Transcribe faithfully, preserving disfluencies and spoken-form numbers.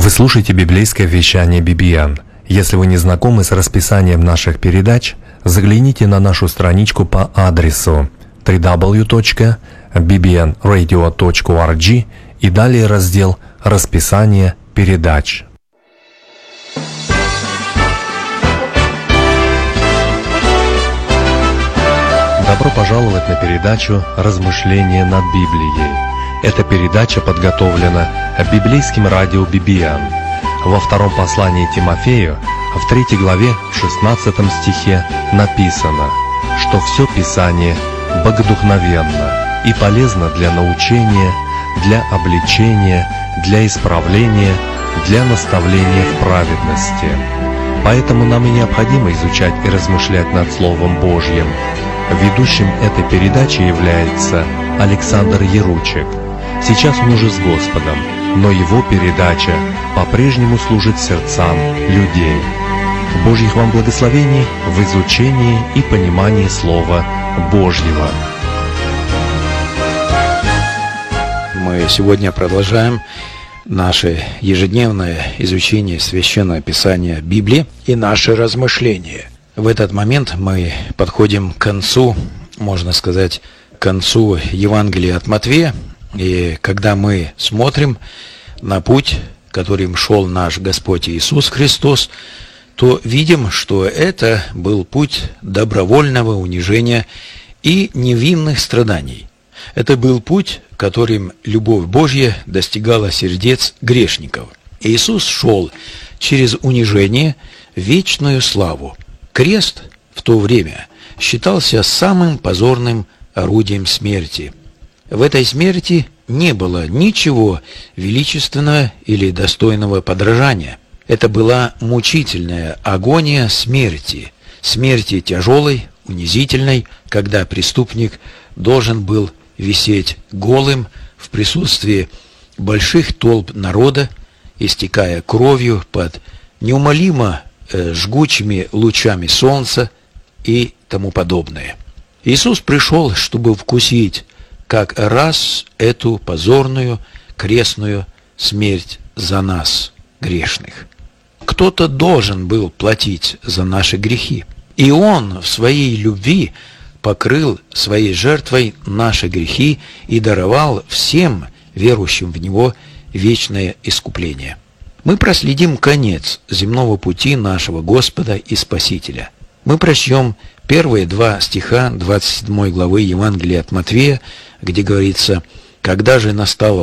Вы слушаете библейское вещание би би эн. Если вы не знакомы с расписанием наших передач, загляните на нашу страничку по адресу дабл ю дабл ю дабл ю точка би би эн радио точка орг и далее раздел «Расписание передач». Добро пожаловать на передачу «Размышления над Библией». Эта передача подготовлена библейским радио би би эн. Во втором послании Тимофею, в третьей главе, в шестнадцатом стихе написано, что все Писание богодухновенно и полезно для научения, для обличения, для исправления, для наставления в праведности. Поэтому нам и необходимо изучать и размышлять над Словом Божьим. Ведущим этой передачи является Александр Яручек. Сейчас он уже с Господом, но его передача по-прежнему служит сердцам людей. Божьих вам благословений в изучении и понимании Слова Божьего. Мы сегодня продолжаем наше ежедневное изучение Священного Писания Библии и наши размышления. В этот момент мы подходим к концу, можно сказать, к концу Евангелия от Матфея. И когда мы смотрим на путь, которым шел наш Господь Иисус Христос, то видим, что это был путь добровольного унижения и невинных страданий. Это был путь, которым любовь Божья достигала сердец грешников. Иисус шел через унижение в вечную славу. Крест в то время считался самым позорным орудием смерти. В этой смерти не было ничего величественного или достойного подражания. Это была мучительная агония смерти, смерти тяжелой, унизительной, когда преступник должен был висеть голым в присутствии больших толп народа, истекая кровью под неумолимо э, жгучими лучами солнца и тому подобное. Иисус пришел, чтобы вкусить как раз эту позорную крестную смерть за нас, грешных. Кто-то должен был платить за наши грехи, и Он в своей любви покрыл своей жертвой наши грехи и даровал всем верующим в Него вечное искупление. Мы проследим конец земного пути нашего Господа и Спасителя. Мы прочтем первые два стиха двадцать седьмой главы Евангелия от Матфея, где говорится: «Когда же настало